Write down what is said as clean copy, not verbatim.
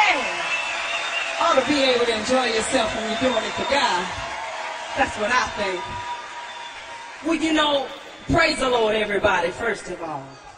Ought to be able to enjoy yourself when you're doing it for God. That's what I think. Well, you know, praise the Lord, everybody, first of all.